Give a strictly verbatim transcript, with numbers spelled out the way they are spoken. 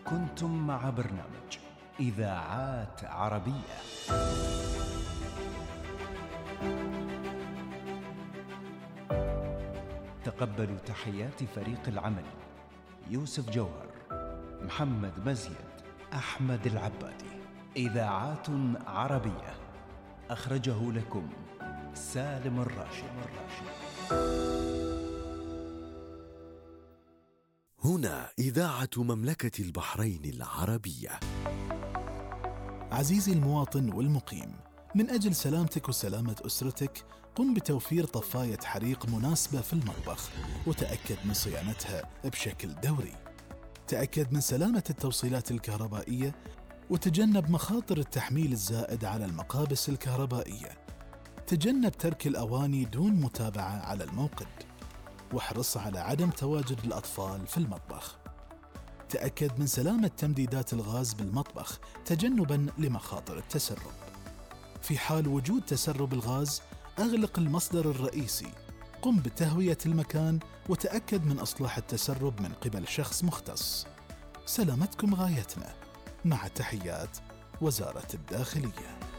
كنتم مع برنامج إذاعات عربية. تقبلوا تحيات فريق العمل: يوسف جوهر، محمد مزيد، أحمد العبادي. إذاعات عربية، أخرجه لكم سالم الراشد. هنا إذاعة مملكة البحرين العربية. عزيزي المواطن والمقيم، من أجل سلامتك وسلامة أسرتك قم بتوفير طفاية حريق مناسبة في المطبخ، وتأكد من صيانتها بشكل دوري. تأكد من سلامة التوصيلات الكهربائية، وتجنب مخاطر التحميل الزائد على المقابس الكهربائية. تجنب ترك الأواني دون متابعة على الموقد، واحرص على عدم تواجد الأطفال في المطبخ. تأكد من سلامة تمديدات الغاز بالمطبخ تجنباً لمخاطر التسرب. في حال وجود تسرب الغاز، أغلق المصدر الرئيسي. قم بتهوية المكان، وتأكد من إصلاح التسرب من قبل شخص مختص. سلامتكم غايتنا. مع تحيات وزارة الداخلية.